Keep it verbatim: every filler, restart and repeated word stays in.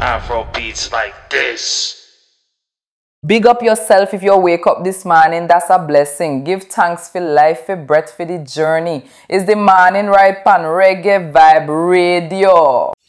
Afro beats like this. Big up yourself if you wake up this morning, that's a blessing. Give thanks for life, for breath, for the journey. It's the morning right on Reggae Vibe Radio.